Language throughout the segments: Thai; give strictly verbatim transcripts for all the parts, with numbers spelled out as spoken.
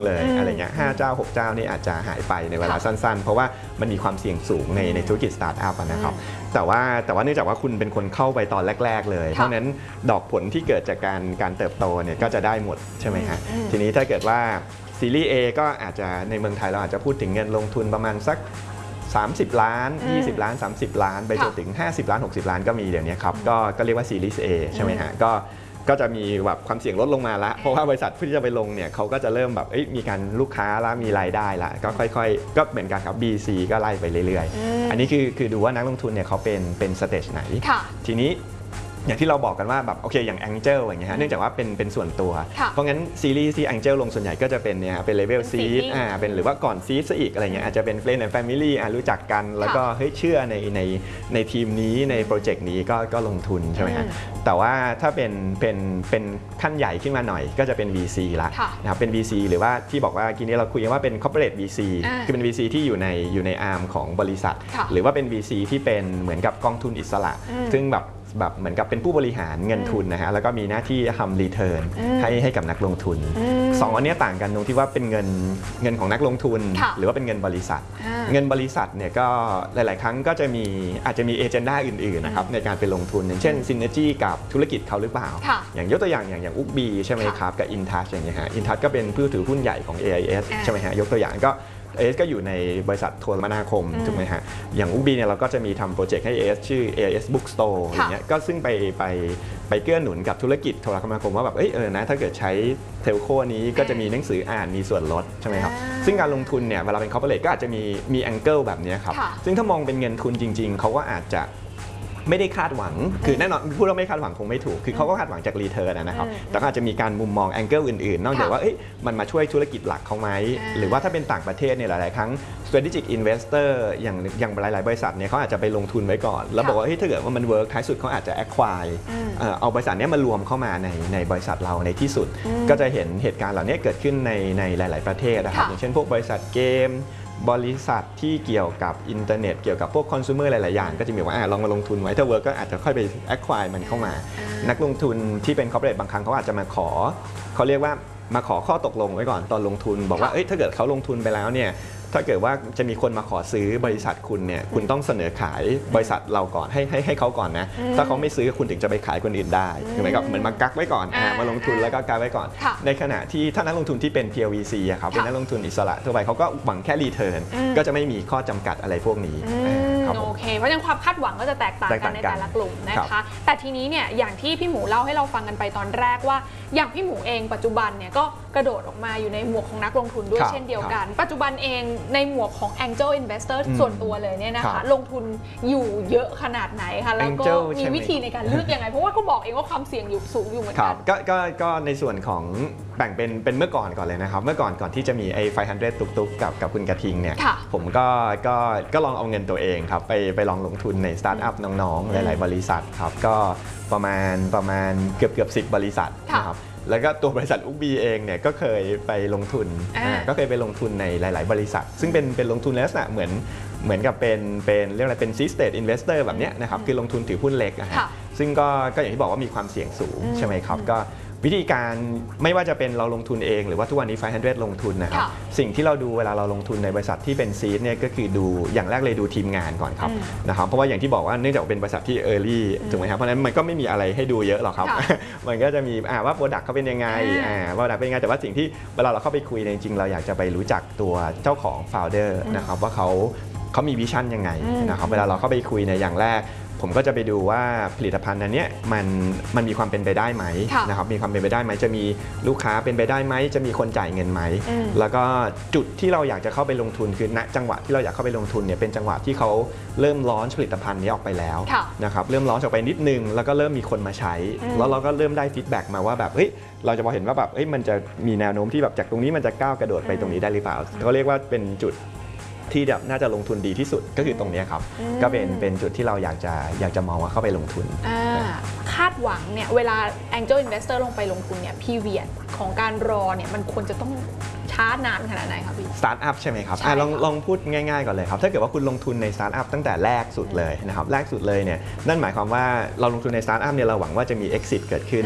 เลยอะไรเงี้ยห้าเจ้าหกเจ้านี่อาจจะหายไปในเวลาสั้นๆเพราะว่ามันมีความเสี่ยงสูงในในธุรกิจสตาร์ทอัพนะครับแต่ว่าแต่ว่าเนื่องจากว่าคุณเป็นคนเข้าไปตอนแรกๆเลยเพราะนั้นดอกผลที่เกิดจากการการเติบโตเนี่ยก็จะได้หมดใช่ไหมฮะทีนี้ถ้าเกิดว่าซีรีส์ A ก็อาจจะในเมืองไทยเราอาจจะพูดถึงเงินลงทุนประมาณสักสามสิบล้านยี่สิบล้านสามสิบล้านไปจนถึงห้าสิบล้านหกสิบล้านก็มีเดี๋ยวนี้ครับก็ก็เรียกว่าซีรีส์ A ใช่ไหมฮะก็ก็จะมีแบบความเสี่ยงลดลงมาละเพราะว่าบริษัทที่จะไปลงเนี่ยเขาก็จะเริ่มแบบมีการลูกค้าแล้วมีรายได้ละก็ค่อยๆก็เหมือนกันครับ บี ซี ก็ไล่ไปเรื่อยๆอันนี้คือคือดูว่านักลงทุนเนี่ยเขาเป็นเป็นสเตจไหนทีนี้อย่างที่เราบอกกันว่าแบบโอเคอย่าง Angel อย่างเงี้ยฮะเนื่องจากว่าเป็นเป็นส่วนตัวเพราะงั้นซีรีส์ที่ Angel ลงส่วนใหญ่ก็จะเป็นเนี่ยเป็นเลเวลซีดอ่าเป็นหรือว่าก่อนซีดซะอีกอะไรเงี้ยอาจจะเป็น Friend and Family อ่ารู้จักกันแล้วก็เฮ้ยเชื่อในในในทีมนี้ในโปรเจกต์นี้ก็ก็ลงทุนใช่ไหมฮะแต่ว่าถ้าเป็นเป็นเป็นขั้นใหญ่ขึ้นมาหน่อยก็จะเป็น วี ซี ละนะครับเป็น วี ซี หรือว่าที่บอกว่าทีนี้เราคุยกันว่าเป็น Corporate วี ซี คือเป็น วี ซี ที่อยู่ในอยู่ในอาร์มของบริษัทหรือว่าเป็น วี ซี ที่เป็นเหมือนกับกองทุนอิสระซึ่งแบบแบบเหมือนกับเป็นผู้บริหารเงินทุนนะฮะแล้วก็มีหน้าที่ทำรีเทิร์นให้ให้กับนักลงทุนสองอันนี้ต่างกันตรงที่ว่าเป็นเงินเงินของนักลงทุนหรือว่าเป็นเงินบริษัทเงินบริษัทเนี่ยก็หลายๆครั้งก็จะมีอาจจะมีเอเจนดาอื่นๆนะครับในการไปลงทุนอย่างเช่นซินเนอร์จี้กับธุรกิจเขาหรือเปล่าอย่างยกตัวอย่างอย่างอย่างอุ๊กบีใช่ไหมครับกับอินทัชอย่างเงี้ยฮะอินทัชก็เป็นผู้ถือหุ้นใหญ่ของ เอ ไอ เอส ใช่ไหมฮะยกตัวอย่างก็เอ เอส ก็อยู่ในบริษัทโทรคมนาคมถูกไหมฮะอย่างอุ๊กบีเนี่ยเราก็จะมีทำโปรเจกต์ให้ เอ เอส ชื่อ เอ ไอ เอส Bookstore อย่างเงี้ยก็ซึ่งไปไปไปเกื้อหนุนกับธุรกิจโทรคมนาคมว่าแบบเออเออนะถ้าเกิดใช้เทลโคนี้ก็จะมีหนังสืออ่านมีส่วนลดใช่ไหมครับซึ่งการลงทุนเนี่ยเวลาเป็น corporate ก็อาจจะมีมีแองเกิลแบบนี้ครับซึ่งถ้ามองเป็นเงินทุนจริงๆเขาก็อาจจะไม่ได้คาดหวังคือแน่นอนพูดว่าไม่คาดหวังคงไม่ถูกคือเขาก็คาดหวังจากรีเทิร์นนะครับแต่ก็อาจจะมีการมุมมองแองเกิลอื่นๆนอกจากว่าเอ้ยมันมาช่วยธุรกิจหลักเขาไหมหรือว่าถ้าเป็นต่างประเทศเนี่ยหลายๆครั้ง strategic investor อย่างอย่างหลายๆบริษัทเนี่ยเขาอาจจะไปลงทุนไว้ก่อนแล้วบอกว่าเฮ้ยถ้าเกิดว่ามันเวิร์กท้ายสุดเขาอาจจะ acquire เอาบริษัทนี้มารวมเข้ามาในในบริษัทเราในที่สุดก็จะเห็นเหตุการณ์เหล่านี้เกิดขึ้นในในหลายๆประเทศนะครับอย่างเช่นพวกบริษัทเกมบริษัทที่เกี่ยวกับอินเทอร์เน็ตเกี่ยวกับพวกคอน sumer หลายๆอย่างก็จะมีว่าลองมาลงทุนไว้ถ้าเวิร์กก็อาจจะค่อยไป acquire มันเข้ามานักลงทุนที่เป็น corporate บางครั้งเขาอาจจะมาขอเขาเรียกว่ามาขอข้อตกลงไว้ก่อนตอนลงทุนบอกว่าเอ้ยถ้าเกิดเขาลงทุนไปแล้วเนี่ยถ้าเกิดว่าจะมีคนมาขอซื้อบริษัทคุณเนี่ยคุณต้องเสนอขายบริษัทเราก่อนให้ให้ให้เขาก่อนนะถ้าเขาไม่ซื้อคุณถึงจะไปขายคนอื่นได้เหมือนกับเหมือนมากักไว้ก่อนมาลงทุนแล้วก็กักไว้ก่อนในขณะที่ถ้านักลงทุนที่เป็น พี แอล วี ซี อะครับเป็นนักลงทุนอิสระทั่วไปเขาก็หวังแค่รีเทิร์นก็จะไม่มีข้อจำกัดอะไรพวกนี้โอเคเพราะฉะนั้นความคาดหวังก็จะแตกต่างกันในแต่ละกลุ่มนะคะแต่ทีนี้เนี่ยอย่างที่พี่หมูเล่าให้เราฟังกันไปตอนแรกว่าอย่างพี่หมูเองปัจจุบันเนี่ยก็กระโดดออกมาอยู่ในหมวกของนักลงทุนด้วยเช่นเดียวกันปัจจุบันเองในหมวกของ Angel Investor ส่วนตัวเลยเนี่ยนะคะลงทุนอยู่เยอะขนาดไหนคะแล้วก็มีวิธีในการเลือกยังไงเพราะว่าก็บอกเองว่าความเสี่ยงอยู่สูงอยู่เหมือนกันก็ก็ก็ในส่วนของแบ่งเป็นเป็นเมื่อก่อนก่อนเลยนะครับเมื่อก่อนก่อนที่จะมีไอ้ไฟว์ฮันเดรดตุกๆกับกับคุณกระทิงเนี่ยผมก็ก็ก็ลองเอาเงินตัวเองครับไปไปลองลงทุนในสตาร์ทอัพน้องๆหลายๆบริษัทครับก็ประมาณประมาณเกือบเกือบสิบบริษัทนะครับแล้วก็ตัวบริษัทอุ๊กบีเองเนี่ยก็เคยไปลงทุนก็เคยไปลงทุนในหลายๆบริษัทซึ่งเป็นเป็นลงทุนลักษณะเหมือนเหมือนกับเป็นเป็นเรียกอะไรเป็น seed stage investor แบบนี้นะครับคือลงทุนถือหุ้นเล็กนะฮะซึ่งก็ก็อย่างที่บอกว่ามีความเสี่ยงสูงใช่ไหมครับก็วิธีการไม่ว่าจะเป็นเราลงทุนเองหรือว่าทุกวันนี้ไฟว์ฮันเดรดลงทุนนะครับสิ่งที่เราดูเวลาเราลงทุนในบริษัทที่เป็นซีดเนี่ยก็คือดูอย่างแรกเลยดูทีมงานก่อนครับนะครับเพราะว่าอย่างที่บอกว่าเนื่องจากเป็นบริษัทที่ early ถูกไหมครับเพราะฉะนั้นมันก็ไม่มีอะไรให้ดูเยอะหรอกครับมันก็จะมีว่า product เขาเป็นยังไงอ่า product เป็นยังไงแต่ว่าสิ่งที่เวลาเราเข้าไปคุยจริงๆเราอยากจะไปรู้จักตัวเจ้าของ founder นะครับว่าเขาเขามีวิชั่นยังไงนะครับเวลาเราเข้าไปคุยในอย่างแรกผมก็จะไปดูว่าผลิตภัณฑ์นั้นเนี่ยมันมันมีความเป็นไปได้ไหมนะครับมีความเป็นไปได้ไหมจะมีลูกค้าเป็นไปได้ไหมจะมีคนจ่ายเงินไหมแล้วก็จุดที่เราอยากจะเข้าไปลงทุนคือณจังหวะที่เราอยากเข้าไปลงทุนเนี่ยเป็นจังหวะที่เขาเริ่มลอนช์ผลิตภัณฑ์นี้ออกไปแล้วนะครับเริ่มลอนช์ออกไปนิดนึงแล้วก็เริ่มมีคนมาใช้แล้วเราก็เริ่มได้ฟีดแบ็กมาว่าแบบเฮ้ยเราจะพอเห็นว่าแบบเฮ้ยมันจะมีแนวโน้มที่แบบจากตรงนี้มันจะก้าวกระโดดไปตรงนี้ได้หรือเปล่าเขาเรียกว่าเป็นจุดที่แบบน่าจะลงทุนดีที่สุดก็คือตรงนี้ครับก็เป็นเป็นจุดที่เราอยากจะอยากจะมองว่าเข้าไปลงทุนคาดหวังเนี่ยเวลา Angel Investor ลงไปลงทุนเนี่ย period ของการรอเนี่ยมันควรจะต้องช้านานขนาดไหนครับพี่สตาร์ทอัพใช่ไหมครับลองลองพูดง่ายๆก่อนเลยครับถ้าเกิดว่าคุณลงทุนในสตาร์ทอัพตั้งแต่แรกสุดเลยนะครับแรกสุดเลยเนี่ยนั่นหมายความว่าเราลงทุนในสตาร์ทอัพเนี่ยเราหวังว่าจะมี exit เกิดขึ้น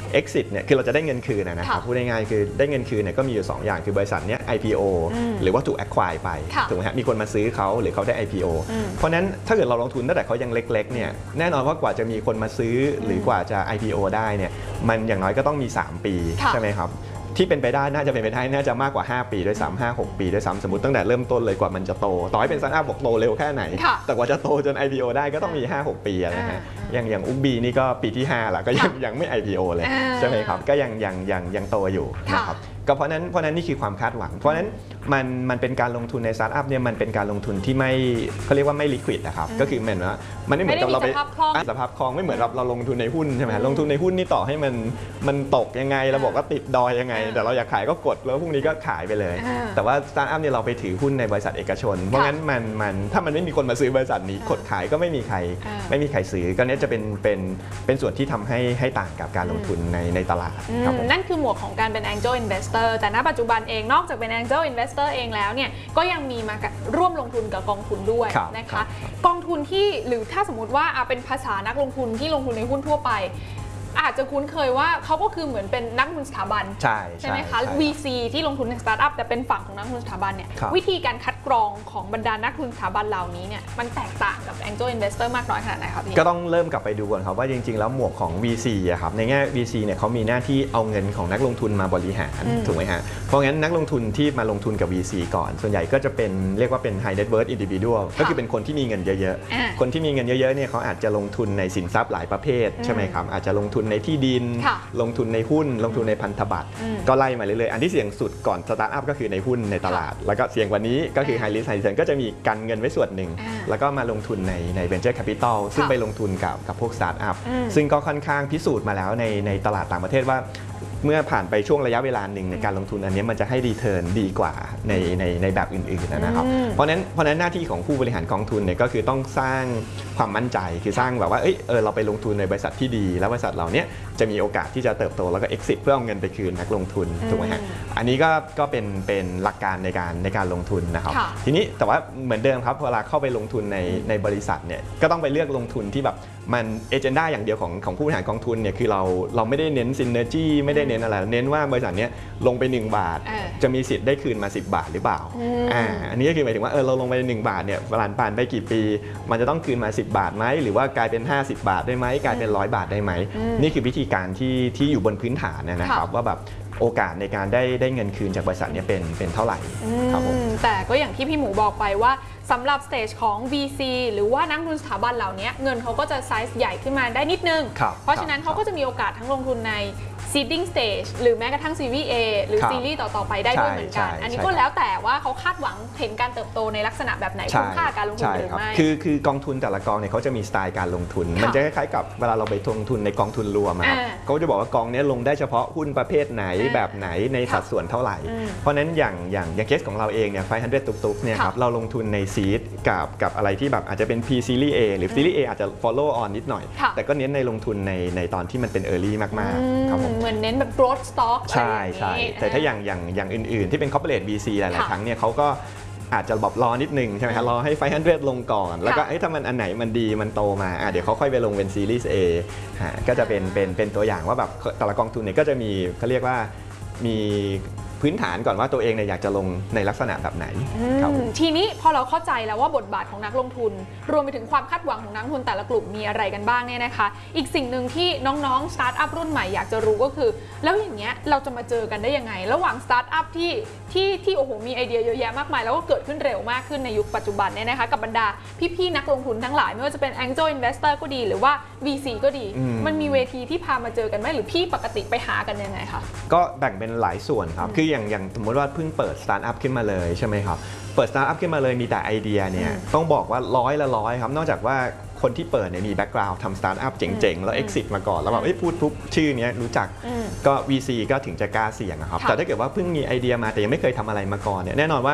exit เนี่ยคือเราจะได้เงินคืนนะครับพูดง่ายๆคือได้เงินคืนเนี่ยก็มีอยู่สองอย่างคือบริษัทเนี้ย ไอ พี โอ หรือว่าถูก acquire ไปถูกไหมฮะมีคนมาซื้อเขาหรือเขาได้ ไอ พี โอ เพราะนั้นถ้าเกิดเราลงทุนตั้งแต่เขายังเล็กๆเนี่ยแน่นอนว่ากว่าจะมีคนมาซื้อหรือกว่าจะ ไอ พี โอ ได้เนี่ยมันอย่างน้อยก็ต้องมีสามปีใช่ไหมครับที่เป็นไปได้น่าจะเป็นไปได้น่าจะมากกว่าห้าปีด้วยซ้ำห้า หกปีด้วยซ้ำสมมติตั้งแต่เริ่มต้นเลยกว่ามันจะโตต่อให้เป็นสตาร์ทอัพบอกโตเร็วแค่ไหนแต่กว่าจะโตจน ไอ พี โอ ได้ก็ต้องมี ห้า หก ปีนะฮะอย่างอย่างอุกบีนี่ก็ปีที่ห้าแล้วก็ยังยังไม่ ไอ พี โอ เลยใช่ไหมครับก็ยังยังยังยังโตอยู่นะครับก็เพราะนั้นเพราะนั้นนี่คือความคาดหวังเพราะนั้นมันมันเป็นการลงทุนในสตาร์ทอัพเนี่ยมันเป็นการลงทุนที่ไม่เขาเรียกว่าไม่ liquid นะครับก็คือเหมือนว่ามันไม่เหมือนกับเราไปสภาพคล่องไม่เหมือนเราเราลงทุนในหุ้นใช่ไหมลงทุนในหุ้นนี่ต่อให้มันมันตกยังไงเราบอกว่าติดดอยยังไงแต่เราอยากขายก็กดแล้วพรุ่งนี้ก็ขายไปเลยแต่ว่าสตาร์ทอัพเนี่ยเราไปถือหุ้นในบริษัทเอกชนเพราะงั้นมันมันถ้ามันไม่มีคนมาซื้อบริษัทนี้กดขายก็ไม่มีใครไม่มีใครซื้อก็เนี่ยจะเป็นเป็นเป็นส่วนที่ทำให้ให้ต่างกับการลงทุนในในตลาดนั่นคือหมวกของการเป็น Angel Investor แต่ณปัจจุบันเองนอกจากเป็น Angel Investor เองแล้วเนี่ยก็ยังมีมาร่วมลงทุนกับกองทุนด้วยนะคะกองทุนที่หรือถ้าสมมติว่าเป็นภาษานักลงทุนที่ลงทุนในหุ้นทั่วไปอาจจะคุ้นเคยว่าเขาก็คือเหมือนเป็นนักลงทุนสถาบันใช่ใช่ไหมคะ วี ซี ที่ลงทุนในสตาร์ทอัพแต่เป็นฝั่งของนักลงทุนสถาบันเนี่ยวิธีการคัดกรองของบรรดานักลงทุนสถาบันเหล่านี้เนี่ยมันแตกต่างกับ Angel Investor มากน้อยขนาดไหนครับพี่ก็ต้องเริ่มกลับไปดูก่อนครับว่าจริงๆแล้วหมวกของ วี ซี อะครับในแง่ วี ซี เนี่ยเขามีหน้าที่เอาเงินของนักลงทุนมาบริหารถูกไหมฮะเพราะงั้นนักลงทุนที่มาลงทุนกับ วี ซี ก่อนส่วนใหญ่ก็จะเป็นเรียกว่าเป็น high net worth individual ก็คือเป็นคนที่มีเงินเยอะๆคนที่มีเงินเยอะๆเนี่ยเขาอาจจะลงทุนในสินทรัพย์หลายประเภทใช่ไหมครับอาจจะลงทุนในที่ดินลงทุนในหุ้นลงทุนในพันธบัตรก็ไล่มาเรื่อยๆอันที่เสี่ยงสุดก่อนสตาร์ทอัพก็คือในหุ้นในตลาดแล้วก็เสี่ยงกว่านี้ก็คือ high risk high return ก็จะมีกันเงินไว้ส่วนหนึ่งแล้วก็มาลงทุนในใน venture capital ซึ่งไปลงทุนกับกับพวกสตาร์ทอัพซึ่งก็ค่อนข้างพิสูจน์มาแล้วในในตลาดต่างประเทศว่าเมื่อผ่านไปช่วงระยะเวลาหนึ่งในการลงทุนอันนี้มันจะให้รีเทิร์นดีกว่าในในในแบบอื่นๆนะครับเพราะนั้นเพราะนั้นหน้าที่ของผู้บริหารกองทุนเนี่ยก็คือต้องสร้างความมั่นใจคือสร้างแบบว่าเออเออเราไปลงทุนในบริษัทที่ดีแล้วบริษัทเราเนี้ยจะมีโอกาสที่จะเติบโตแล้วก็ exit เพื่อเอาเงินไปคืนนักลงทุนถูกไหมฮะอันนี้ก็ก็เป็นเป็นหลักการในการในการลงทุนนะครับทีนี้แต่ว่าเหมือนเดิมครับเวลาเข้าไปลงทุนในในบริษัทเนี่ยก็ต้องไปเลือกลงทุนที่แบบมันเอเจนดาอย่างเดียวของของผู้บริหารกองทุนเนี่ยคือเราเราไม่ได้เน้นซินเนอร์จีไม่ได้เน้นอะไรเน้นว่าบริษัทนี้ลงไปหนึ่งบาทจะมีสิทธิ์ได้คืนมาสิบบาทหรือเปล่าอ่าอันนี้ก็คือหมายถึงว่าเออเราลงไปหนึ่งบาทเนี่ยผ่านผ่านไปกี่ปีมันจะต้องคืนมาสิบบาทไหมหรือว่ากลายเป็นห้าสิบบาทได้ไหมกลายเป็นร้อยบาทได้ไหมนี่คือวิธีการที่ที่อยู่บนพื้นฐานนะครับว่าแบบโอกาสในการได้ได้เงินคืนจากบริษัทนี้เป็นเป็นเท่าไหร่ครับผมแต่ก็อย่างที่พี่หมูบอกไปว่าสำหรับสเตจของ วี ซี หรือว่านักลงทุนสถาบันเหล่านี้เงินเขาก็จะไซส์ใหญ่ขึ้นมาได้นิดนึงเพราะฉะนั้นเขาก็จะมีโอกาสทั้งลงทุนใน seeding stage หรือแม้กระทั่ง ซีรีส์ A หรือซีรีส์ต่อๆไปได้ด้วยเหมือนกันอันนี้ก็แล้วแต่ว่าเขาคาดหวังเห็นการเติบโตในลักษณะแบบไหนคุ้มค่าการลงทุนหรือไม่คือคือกองทุนแต่ละกองเนี่ยเขาจะมีสไตล์การลงทุนมันจะคล้ายๆกับเวลาเราไปลงทุนในกองทุนรวมครับเขาจะบอกว่ากองนี้ลงได้เฉพาะหุ้นประเภทไหนแบบไหนในสัดส่วนเท่าไหร่เพราะนั้นอย่างอย่างอย่างเคสของเราเองเนี่ยไฟว์ฮันเดรดตุ๊กๆเนี่ยครับเราลงทุนในซีดกับกับอะไรที่แบบอาจจะเป็น P Series A หรือ Series A อาจจะ follow on นิดหน่อยแต่ก็เน้นในลงทุนในในตอนที่มันเป็น early มากๆครับผมเหมือนเน้นแบบ growth stock ใช่ใช่แต่ถ้าอย่างอย่างอย่างอื่นๆที่เป็น corporate วี ซี หลายๆครั้งเนี่ยเขาก็อาจจะแบบรอนิดนึงใช่ไหมครับรอให้ไฟว์ฮันเดรดลงก่อนแล้วก็ถ้ามันอันไหนมันดีมันโตมาเดี๋ยวเขาค่อยไปลงเป็น Series A ก็จะเป็นเป็นเป็นตัวอย่างว่าแบบแต่ละกองทุนเนี่ยก็จะมีเขาเรียกว่ามีพื้นฐานก่อนว่าตัวเองเนี่ยอยากจะลงในลักษณะแบบไหนทีนี้พอเราเข้าใจแล้วว่าบทบาทของนักลงทุนรวมไปถึงความคาดหวังของนักลงทุนแต่ละกลุ่มมีอะไรกันบ้างเนี่ยนะคะอีกสิ่งหนึ่งที่น้องๆสตาร์ทอัพรุ่นใหม่อยากจะรู้ก็คือแล้วอย่างเงี้ยเราจะมาเจอกันได้ยังไงระหว่างสตาร์ทอัพที่ที่ที่โอ้โหมีไอเดียเยอะแยะมากมายแล้วก็เกิดขึ้นเร็วมากขึ้นในยุคปัจจุบันเนี่ยนะคะกับบรรดาพี่ๆนักลงทุนทั้งหลายไม่ว่าจะเป็น Angel Investor ก็ดีหรือว่า วี ซี ก็ดีมันมีเวทีที่พามาเจอกันไหมหรือพี่ปกติไปหากันยังไงคะก็แบ่งเป็นหลายส่วนครับคืออย่างอย่างสมมติว่าเพิ่งเปิดสตาร์ทอัพขึ้นมาเลยใช่ไหมครับเปิดสตาร์ทอัพขึ้นมาเลยมีแต่ไอเดียเนี่ยต้องบอกว่าร้อยละร้อยครับนอกจากว่าคนที่เปิดเนี่ยมีแบ็กกราวด์ทำสตาร์ทอัพเจ๋งๆแล้ว exit มาก่อนแล้วแบบพูดปุ๊บชื่อนี้รู้จักก็ วี ซี ก็ถึงจะกล้าเสี่ยงครับแต่ถ้าเกิดว่าเพิ่งมีไอเดียมาแต่ยังไม่เคยทำอะไรมาก่อนเนี่ยแน่นอนว่า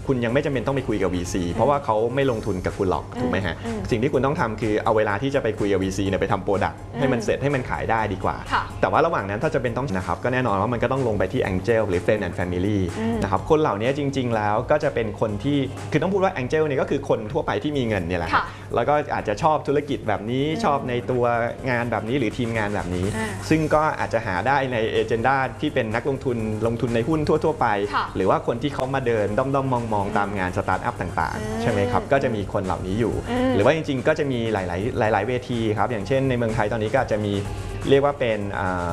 คุณยังไม่จำเป็นต้องไปคุยกับ วี ซี เพราะว่าเขาไม่ลงทุนกับคุณหรอกถูกไหมฮะสิ่งที่คุณต้องทำคือเอาเวลาที่จะไปคุยกับ วี ซี เนี่ยไปทำโปรดักต์ให้มันเสร็จให้มันขายได้ดีกว่าแต่ว่าระหว่างนั้นถ้าจะเป็นต้องนะครับก็แน่นอนว่ามันก็ต้องลงไปที่ Angel หรือ Friend and Family นะครับคนเหล่านี้จริงๆแล้วก็จะเป็นคนที่คือต้องพูดว่า Angel เนี่ยก็คือคนทั่วไปที่มีเงินเนี่ยแหละแล้วก็อาจจะชอบธุรกิจแบบนี้ชอบในตัวงานแบบนี้หรือทีมงานแบบนี้ซึ่งก็อาจจะหาได้ในเอเจนดาที่เป็นนักลงทุนลงทุนในหุ้นทั่วๆไปหรือว่าคนที่เขามาเดินด้อมๆมองๆตามงานสตาร์ทอัพต่างๆใช่ไหมครับก็จะมีคนเหล่านี้อยู่หรือว่าจริงๆก็จะมีหลายๆหลายๆเวทีครับอย่างเช่นในเมืองไทยตอนนี้ก็อาจจะมีเรียกว่าเป็น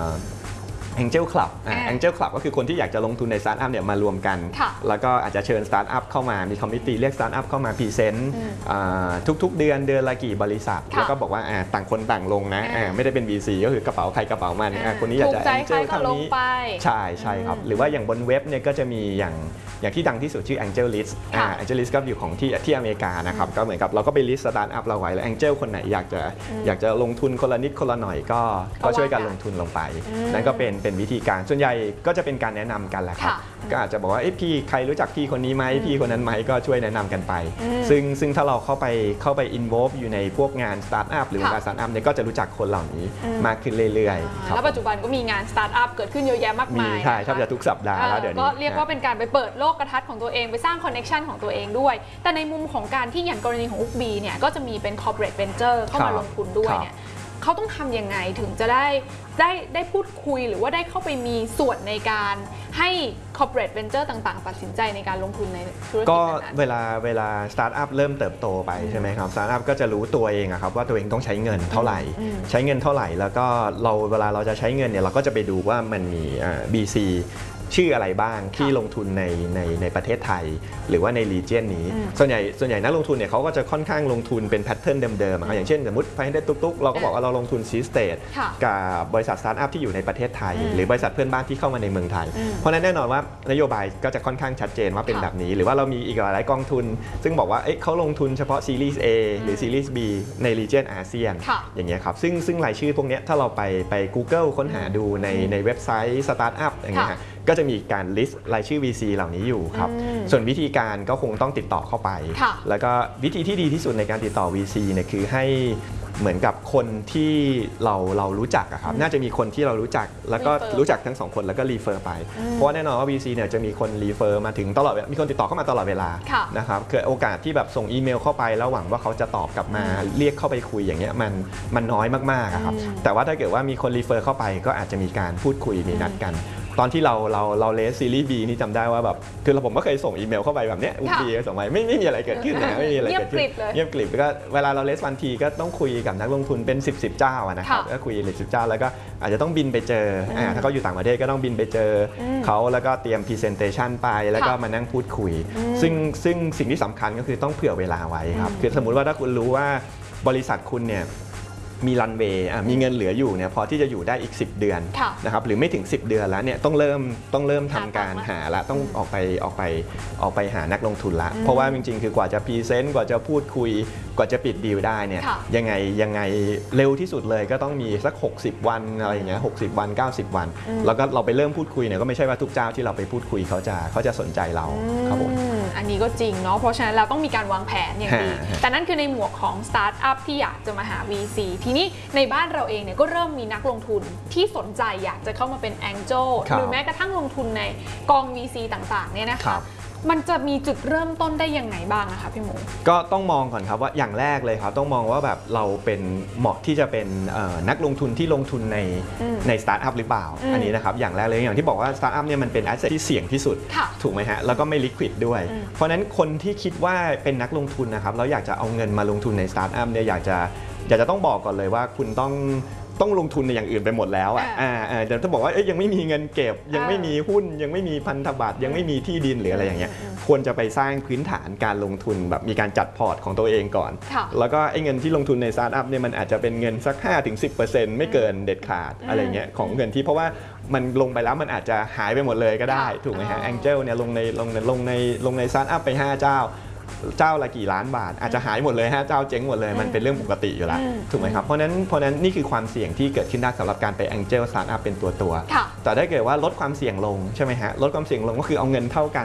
Angel Club Angel Club ก็คือคนที่อยากจะลงทุนในสตาร์ทอัพเนี่ยมารวมกันแล้วก็อาจจะเชิญสตาร์ทอัพเข้ามามีคอมมิชชั่นเรียกสตาร์ทอัพเข้ามาพรีเซนต์ทุกๆเดือนเดือนละกี่บริษัทแล้วก็บอกว่าต่างคนต่างลงนะไม่ได้เป็น วี ซี ก็คือกระเป๋าใครกระเป๋ามันคนนี้อยากจะ Angel เท่านี้ใช่ใช่ครับหรือว่าอย่างบนเว็บเนี่ยก็จะมีอย่างอย่างที่ดังที่สุดชื่อ Angel List Angel List ก็อยู่ของที่ที่อเมริกานะครับก็เหมือนกับเราก็ไปลิสต์สตาร์ทอัพเราไว้แล้ว Angel คนไหนอยากจะอยากจะลงทุนคนละนิดคนละหน่อยก็ก็ช่วยกันลงทุนลงไปนั่นก็เป็นเป็นวิธีการส่วนใหญ่ก็จะเป็นการแนะนำกันแหละครับก็อาจจะบอกว่าพี่ใครรู้จักพี่คนนี้ไหมพี่คนนั้นไหมก็ช่วยแนะนำกันไปซึ่งซึ่งถ้าเราเข้าไปเข้าไป involve อยู่ในพวกงานสตาร์ทอัพหรือวงการสตาร์ทอัพเนี่ยก็จะรู้จักคนเหล่านี้มากขึ้นเรื่อยๆแล้วปัจจุบันก็มีงานสตาร์ทอัพเกิดขึ้นเยอะแยะมากมายใช่แทบจะทุกสัปดาห์แล้วเดี๋ยวนี้ก็เรียกว่าเป็นการไปเปิดโลกกระทัดของตัวเองไปสร้างคอนเนคชันของตัวเองด้วยแต่ในมุมของการที่อย่างกรณีของอุ๊กบีเนี่ยก็จะมีเป็น corporate venture เข้ามาลงทุนด้วยเนี่ยเขาต้องทำยังไงถึงจะได้ได้ได้พูดคุยหรือว่าได้เข้าไปมีส่วนในการให้ corporate venture ต่างๆตัดสินใจในการลงทุนในธุรกิจก็เวลาเวลาสตาร์ทอัพเริ่มเติบโตไปใช่ไหมครับสตาร์ทอัพก็จะรู้ตัวเองครับว่าตัวเองต้องใช้เงินเท่าไหร่ใช้เงินเท่าไหร่แล้วก็เราเวลาเราจะใช้เงินเนี่ยเราก็จะไปดูว่ามันมี บี ซี ชื่ออะไรบ้างที่ลงทุนในในในประเทศไทยหรือว่าในรีเจียนนี้ส่วนใหญ่ส่วนใหญ่นักลงทุนเนี่ยเขาก็จะค่อนข้างลงทุนเป็นแพทเทิร์นเดิมๆอย่างเช่นสมมติไฟได้ตุ๊กๆเราก็บอกว่าเราลงทุนซีสเตทกับบริษัทสตาร์ทอัพที่อยู่ในประเทศไทยหรือบริษัทเพื่อนบ้านที่เข้ามาในเมืองไทยเพราะนั้นแน่นอนว่านโยบายก็จะค่อนข้างชัดเจนว่าเป็นแบบนี้หรือว่าเรามีอีกหลายๆกองทุนซึ่งบอกว่าเขาลงทุนเฉพาะซีรีส์ A หรือซีรีส์ B ในรีเจียนอาเซียนอย่างเงี้ยครับซึ่งซึ่งรายชื่อพวกนี้ถ้าเราไปไป Google ค้นหาดูในในเว็บไซต์สตาร์ทอัพอย่างเงี้ยก็จะมีการ list รายชื่อ วี ซี เหล่านี้อยู่ครับส่วนวิธีการก็คงต้องติดต่อเข้าไปแล้วก็วิธีที่ดีที่สุดในการติดต่อ วี ซี เนี่ยคือให้เหมือนกับคนที่เราเรารู้จักอะครับน่าจะมีคนที่เรารู้จักแล้วก็รู้จักทั้งสองคนแล้วก็รีเฟอร์ไปเพราะว่าแน่นอนว่า วี ซี เนี่ยจะมีคนรีเฟอร์มาถึงตลอดมีคนติดต่อเข้ามาตลอดเวลานะครับเกิดโอกาสที่แบบส่งอีเมลเข้าไปแล้วหวังว่าเขาจะตอบกลับมาเรียกเข้าไปคุยอย่างเงี้ยมันมันน้อยมากๆครับแต่ว่าถ้าเกิดว่ามีคนรีเฟอร์เข้าไปก็อาจจะมีการพูดคุยมีนัดกันตอนที่เราเราเราเลสซีรีส์ B นี่จำได้ว่าแบบคือผมก็เคยส่งอีเมลเข้าไปแบบเนี้ย B ส่งไปไม่ไม่มีอะไรเกิดขึ้นนะไม่มีอะไรเกิดขึ้นเงียบกริบแล้วก็เวลาเราเลสวันทีก็ต้องคุยกับนักลงทุนเป็นสิบ สิบเจ้านะครับก็คุยสิบเจ้าแล้วก็อาจจะต้องบินไปเจอถ้าเขาอยู่ต่างประเทศก็ต้องบินไปเจอเขาแล้วก็เตรียม presentation ไปแล้วก็มานั่งพูดคุยซึ่งซึ่งสิ่งที่สำคัญก็คือต้องเผื่อเวลาไว้ครับคือสมมุติว่าถ้าคุณรู้ว่าบริษัทคุณเนี่ยมีรันเวย์มีเงินเหลืออยู่เนี่ยพอที่จะอยู่ได้อีกสิบเดือนนะครับหรือไม่ถึงสิบเดือนแล้วเนี่ยต้องเริ่มต้องเริ่มทำการหาละต้องออกไปออกไปออกไปหานักลงทุนละเพราะว่าจริงๆคือกว่าจะพรีเซนต์กว่าจะพูดคุยกว่าจะปิดดีลได้เนี่ยยังไงยังไงเร็วที่สุดเลยก็ต้องมีสักหกสิบวันอะไรอย่างเงี้ยหกสิบวันเก้าสิบวันแล้วก็เราไปเริ่มพูดคุยเนี่ยก็ไม่ใช่ว่าทุกเจ้าที่เราไปพูดคุยเขาจะเขาจะสนใจเราครับผมอันนี้ก็จริงเนาะเพราะฉะนั้นเราต้องมีการวางแผนอย่างดีแต่นั่นคือในหมวกของสตาร์ทอัพที่อยากจะมาหา วี ซี ทีนี้ในบ้านเราเองเนี่ยก็เริ่มมีนักลงทุนที่สนใจอยากจะเข้ามาเป็น Angel หรือแม้กระทั่งลงทุนในกอง วี ซี ต่างๆเนี่ยนะคะมันจะมีจุดเริ่มต้นได้ยังไงบ้างนะคะพี่หมูก็ต้องมองก่อนครับว่าอย่างแรกเลยครับต้องมองว่าแบบเราเป็นเหมาะที่จะเป็นนักลงทุนที่ลงทุนในในสตาร์ทอัพหรือเปล่าอันนี้นะครับอย่างแรกเลยอย่างที่บอกว่าสตาร์ทอัพเนี่ยมันเป็นแอสเซทที่เสี่ยงที่สุดถูกไหมฮะแล้วก็ไม่ลิควิดด้วยเพราะนั้นคนที่คิดว่าเป็นนักลงทุนนะครับแล้วอยากจะเอาเงินมาลงทุนในสตาร์ทอัพเนี่ยอยากจะอยากจะต้องบอกก่อนเลยว่าคุณต้องต้องลงทุนในอย่างอื่นไปหมดแล้วอ่ะอ่าแต่ถ้าบอกว่าเอ้ยยังไม่มีเงินเก็บยังไม่มีหุ้นยังไม่มีพันธบัตรยังไม่มีที่ดินหรืออะไรอย่างเงี้ยควรจะไปสร้างพื้นฐานการลงทุนแบบมีการจัดพอร์ตของตัวเองก่อนแล้วก็ไอ้เงินที่ลงทุนในสตาร์ทอัพเนี่ยมันอาจจะเป็นเงินสัก ห้าถึงสิบเปอร์เซ็นต์ ไม่เกินเด็ดขาดอะไรเงี้ยของเงินที่เพราะว่ามันลงไปแล้วมันอาจจะหายไปหมดเลยก็ได้ถูกไหมฮะ Angel เนี่ยลงในลงในลงในลงในสตาร์ทอัพไปห้าเจ้าเจ้าละกี่ล้านบาทอาจจะหายหมดเลยฮะเจ้าเจ๊งหมดเลยมันเป็นเรื่องปกติอยู่แล้วถูกไหมครับเพราะนั้นเพราะนั้นนี่คือความเสี่ยงที่เกิดขึ้นได้สำหรับการไป Angel Startup เป็นตัวตัวแต่ถ้าเกิดว่าลดความเสี่ยงลงใช่ไหมฮะลดความเสี่ยงลงก็คือเอาเงินเท่ากันเนี่ย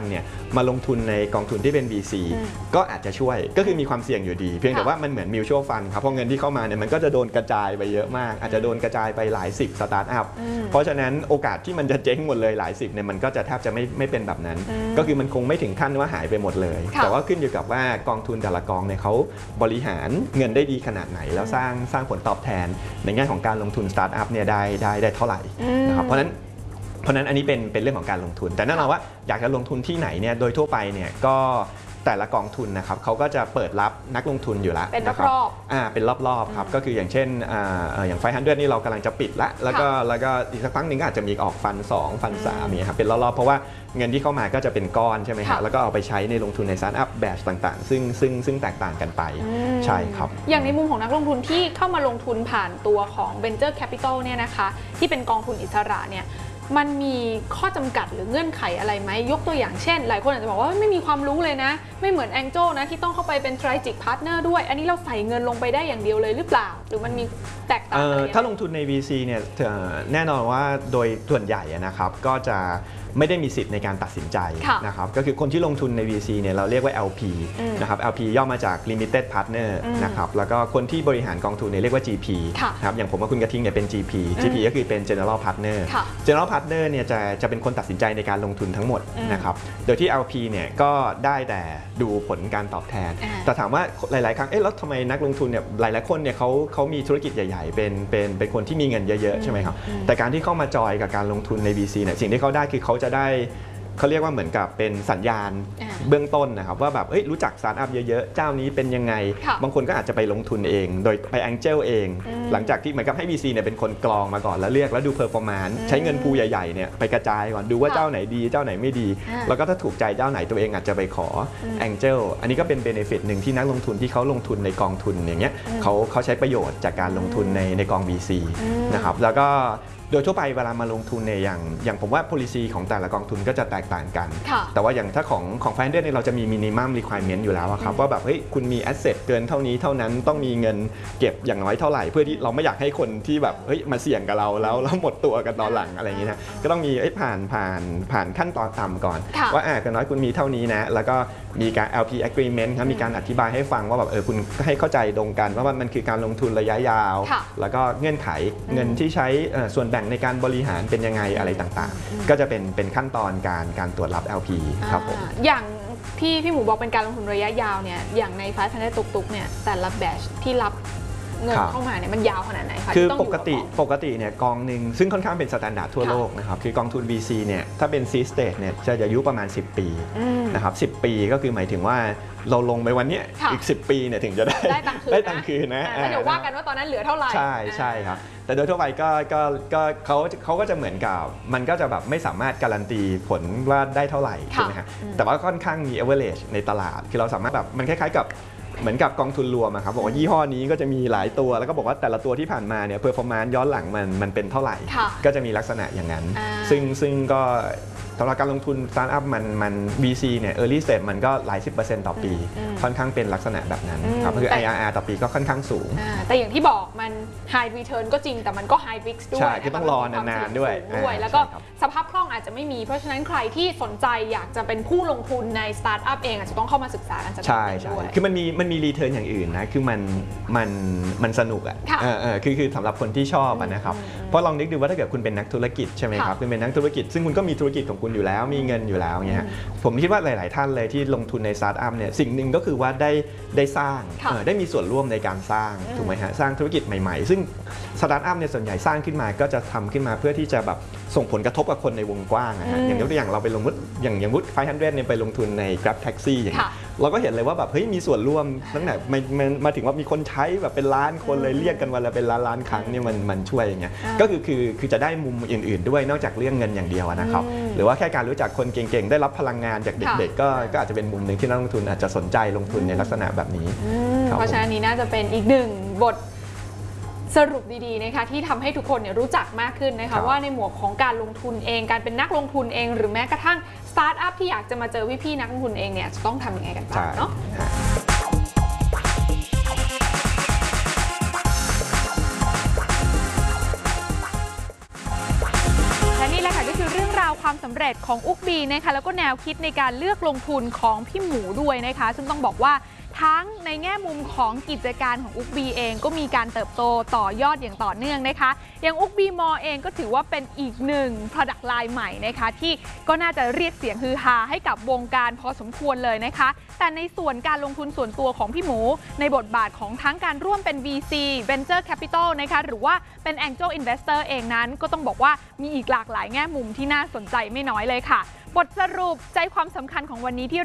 มาลงทุนในกองทุนที่เป็น วี ซี ก็อาจจะช่วยก็คือมีความเสี่ยงอยู่ดีเพียงแต่ว่ามันเหมือน mutual fund ครับเพราะเงินที่เข้ามาเนี่ยมันก็จะโดนกระจายไปเยอะมากอาจจะโดนกระจายไปหลายสิบสตาร์ทอัพเพราะฉะนั้นโอกาสที่มันจะเจ๊งหมดเลยหลายสิบเนี่ยมันก็จะแทบจะไม่ไม่เป็นแบบนั้นก็คือมันคงไม่ถึงขั้นว่าหายไปหมดเลยแต่ว่าขึ้นอยู่กับว่ากองทุนแต่ละกองเนี่ยเขาบริหารเงินได้ดีขนาดไหนแล้วสร้างสร้างผลตอบแทนในแง่ของการลงทุนสตาร์ทอัพเนี่ยได้ได้ได้เท่าไหร่นะครับเพราะนั้นเพราะนั้นอันนี้เป็นเป็นเรื่องของการลงทุนแต่แน่นอนว่าอยากจะลงทุนที่ไหนเนี่ยโดยทั่วไปเนี่ยก็แต่ละกองทุนนะครับเขาก็จะเปิดรับนักลงทุนอยู่แล้วเป็นรอบๆอ่าเป็นรอบๆครับก็คืออย่างเช่นอ่าอย่างไฟฮันเดนี่เรากำลังจะปิดละแล้วก็แล้วก็อีกสักพักหนึ่งก็อาจจะมีออกฟันสองฟันสามเนี่ยครับเป็นรอบๆเพราะว่าเงินที่เข้ามาก็จะเป็นก้อนใช่ไหมครับแล้วก็เอาไปใช้ในลงทุนในสตาร์ทอัพแบบต่างๆซึ่งซึ่งซึ่งแตกต่างกันไปใช่ครับอย่างในมุมของนักลงทุนที่เข้ามาลงทุนผ่านตัวของ Venture Capital เนี่ยนะคะที่เป็นกองทุนอิสระเนี่ยมันมีข้อจำกัดหรือเงื่อนไขอะไรไหมยกตัวอย่างเช่นหลายคนอาจจะบอกว่าไม่มีความรู้เลยนะไม่เหมือน Angel นะที่ต้องเข้าไปเป็น Strategic Partner ด้วยอันนี้เราใส่เงินลงไปได้อย่างเดียวเลยหรือเปล่าหรือมันมีแตกต่างอะไรถ้าลงทุนใน วี ซี เนี่ยแน่นอนว่าโดยส่วนใหญ่นะครับก็จะไม่ได้มีสิทธิ์ในการตัดสินใจนะครับก็คือคนที่ลงทุนใน วี ซี เนี่ยเราเรียกว่า แอล พี นะครับ แอล พี ย่อมาจาก Limited Partner นะครับแล้วก็คนที่บริหารกองทุนเนี่ยเรียกว่า จี พี นะครับอย่างผมกับคุณกระทิงเนี่ยเป็น จี พี จี พี ก็คือเป็น General Partner General Partner เนี่ยจะจะเป็นคนตัดสินใจในการลงทุนทั้งหมดนะครับโดยที่ แอล พี เนี่ยก็ได้แต่ดูผลการตอบแทนแต่ถามว่าหลายๆครั้งเอ๊ะแล้วทำไมนักลงทุนเนี่ยหลายๆคนเนี่ยเขาเขามีธุรกิจใหญ่ๆเป็นเป็นเป็นคนที่มีเงินเยอะๆใช่ไหมครับแต่การที่เข้ามาจอยกับการลงทุนใน วี ซี เนี่ยสิ่งที่เขาได้คือเขาจะได้เขาเรียกว่าเหมือนกับเป็นสัญญาณเบื้องต้นนะครับว่าแบบรู้จักสตาร์ทอัพเยอะๆเจ้านี้เป็นยังไงบางคนก็อาจจะไปลงทุนเองโดยไป Angel เองหลังจากที่เหมือนกับให้ วี ซี เนี่ยเป็นคนกรองมาก่อนแล้วเลือกแล้วดู performance ใช้เงินพูใหญ่ๆเนี่ยไปกระจายก่อนดูว่าเจ้าไหนดีเจ้าไหนไม่ดีแล้วก็ถ้าถูกใจเจ้าไหนตัวเองอาจจะไปขอ Angel อันนี้ก็เป็น benefit หนึ่งที่นักลงทุนที่เขาลงทุนในกองทุนอย่างเงี้ยเขาเขาใช้ประโยชน์จากการลงทุนในในกอง วี ซี นะครับแล้วก็โดยทั่วไปเวลามาลงทุนในอย่างอย่างผมว่า policy ของแต่ละกองทุนก็จะแตกต่างกันแต่ว่าอย่างถ้าของของ Finder เนี่ยเราจะมี minimum requirement อยู่แล้วครับว่าแบบเฮ้ยคุณมี asset เกินเท่านี้เท่านั้นต้องมีเงินเก็บอย่างน้อยเท่าไหร่เพื่อที่เราไม่อยากให้คนที่แบบเฮ้ยมาเสี่ยงกับเราแล้วแล้วหมดตัวกันตอนหลังอะไรอย่างนี้นะก็ต้องมีผ่านผ่านผ่านขั้นตอนต่ำก่อนว่าอ่าอย่างน้อยคุณมีเท่านี้นะแล้วก็มีการ แอล พี agreement ครับมีการอธิบายให้ฟังว่าแบบเออคุณให้เข้าใจตรงกันว่ามันคือการลงทุนระยะยาวแล้วก็เงื่อนไขเงินที่ใช้ส่วนแบ่งในการบริหารเป็นยังไงอะไรต่างๆก็จะเป็นเป็นขั้นตอนการการตรวจรับ แอล พี ครับผมอย่างที่พี่หมูบอกเป็นการลงทุนระยะยาวเนี่ยอย่างในไฟฟ์พันธุ์ตุกๆเนี่ยแต่ละแบชที่รับเงินเข้ามาเนี่ยมันยาวขนาดไหนคะคือปกติปกติเนี่ยกองหนึ่งซึ่งค่อนข้างเป็นสแตนดาร์ดทั่วโลกนะครับคือกองทุน วี ซี เนี่ยถ้าเป็น seed stage เนี่ยจะอายุประมาณสิบปีนะครับสิบปีก็คือหมายถึงว่าเราลงไปวันนี้อีกสิบปีเนี่ยถึงจะได้ได้ตังค์คืนได้ตังค์คืนนะแต่เดี๋ยวว่ากันว่าตอนนั้นเหลือเท่าไหร่ใช่ใช่ครับแต่โดยทั่วไปก็ก็ก็เขาเขาก็จะเหมือนกับมันก็จะแบบไม่สามารถการันตีผลว่าได้เท่าไหร่ใช่ไหมฮะแต่ว่าค่อนข้างมี average ในตลาดคือเราสามารถแบบมันคล้ายๆกับเหมือนกับกองทุนรวมครับบอกว่ายี่ห้อนี้ก็จะมีหลายตัวแล้วก็บอกว่าแต่ละตัวที่ผ่านมาเนี่ยเพอร์ฟอร์แมนซ์ย้อนหลังมันมันเป็นเท่าไหร่ก็จะมีลักษณะอย่างนั้นซึ่งซึ่งก็สำหรับการลงทุนสตาร์ทอัพมันมัน วี ซี เนี่ย early stage มันก็หลายสิบเปอร์เซ็นต์ต่อปีค่อนข้างเป็นลักษณะแบบนั้นครับคือ ไอ อาร์ อาร์ ต่อปีก็ค่อนข้างสูงแต่อย่างที่บอกมัน high return ก็จริงแต่มันก็ high risk ด้วยใช่คือต้องรอนานๆด้วยแล้วก็สภาพคล่องอาจจะไม่มีเพราะฉะนั้นใครที่สนใจอยากจะเป็นผู้ลงทุนในสตาร์ทอัพเองอาจจะต้องเข้ามาศึกษากันสักนิดด้วยคือมันมีมันมี return อย่างอื่นนะคือมันมันมันสนุกอ่ะคือคือสำหรับคนที่ชอบนะครับเพราะลองนึกดูว่าถ้าเกิดคุณเป็นนักธุรกิจใช่ไหมครับคุณเป็นนักธุรกิจซึ่งคุณก็มีธุรกิจของคุณอยู่แล้วมีเงินอยู่แล้วเนี่ยผมคิดว่าหลายๆท่านเลยที่ลงทุนในสตาร์ทอัพเนี่ยสิ่งหนึ่งก็คือว่าได้ได้สร้างได้มีส่วนร่วมในการสร้างถูกไหมฮะสร้างธุรกิจใหม่ๆซึ่งสตาร์ทอัพเนี่ยส่วนใหญ่สร้างขึ้นมาก็จะทำขึ้นมาเพื่อที่จะแบบส่งผลกระทบกับคนในวงกว้างนะฮะอย่างยกตัวอย่างเราไปลงทุนอย่างอย่างวุฒิ ไฟว์ฮันเดรด เนี่ยไปลงทุนใน Grab Taxi อย่างเงี้ยเราก็เห็นเลยว่าแบบเฮ้ยมีส่วนร่วมตั้งแต่มาถึงว่ามีคนใช้แบบเป็นล้านคนเลยเรียกกันวันละเป็นล้านล้านครั้งเนี่ยมันมันช่วยอย่างเงี้ยก็คือคือคือจะได้มุมอื่นๆด้วยนอกจากเรื่องเงินอย่างเดียวนะครับหรือว่าแค่การรู้จักคนเก่งๆได้รับพลังงานจากเด็กๆก็ก็อาจจะเป็นมุมหนึ่งที่นักลงทุนอาจจะสนใจลงทุนในลักษณะแบบนี้เพราะฉะนั้นนี้น่าจะเป็นอีกหนึ่งบทสรุปดีๆนะคะที่ทำให้ทุกคนเนี่ยรู้จักมากขึ้นนะคะว่าในหมวดของการลงทุนเองการเป็นนักลงทุนเองหรือแม้กระทั่งสตาร์ทอัพที่อยากจะมาเจอพี่ๆนักลงทุนเองเนี่ยจะต้องทำยังไงกันบ้างเนาะและนี่แหละค่ะก็คือเรื่องราวาวความสำเร็จของอุ๊กบีนะคะแล้วก็แนวคิดในการเลือกลงทุนของพี่หมูด้วยนะคะซึ่งต้องบอกว่าทั้งในแง่มุมของกิจการของอุ๊กบีเองก็มีการเติบโตต่อยอดอย่างต่อเนื่องนะคะอย่างอุ๊กบีมอเองก็ถือว่าเป็นอีกหนึ่ง Product Line ใหม่นะคะที่ก็น่าจะเรียกเสียงฮือฮาให้กับวงการพอสมควรเลยนะคะแต่ในส่วนการลงทุนส่วนตัวของพี่หมูในบทบาทของทั้งการร่วมเป็น วี ซี Venture Capital นะคะหรือว่าเป็น Angel Investor เองนั้นก็ต้องบอกว่ามีอีกหลากหลายแง่มุมที่น่าสนใจไม่น้อยเลยค่ะบทสรุปใจความสำคัญของวันนี้ที่